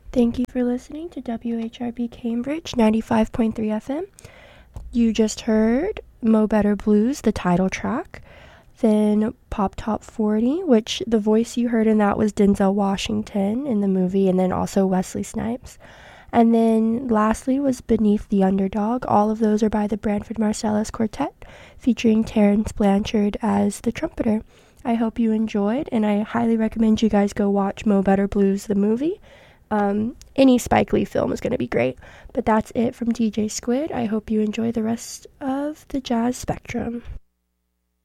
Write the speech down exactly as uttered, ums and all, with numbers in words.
Thank you for listening to W H R B Cambridge ninety-five point three F M. You just heard Mo Better Blues, the title track, then Pop Top forty, which the voice you heard in that was Denzel Washington in the movie, and then also Wesley Snipes. And then lastly was Beneath the Underdog. All of those are by the Branford Marsalis Quartet, featuring Terrence Blanchard as the trumpeter. I hope you enjoyed, and I highly recommend you guys go watch Mo Better Blues, the movie. Um, any Spike Lee film is going to be great. But that's it from D J Squid. I hope you enjoy the rest of the Jazz Spectrum.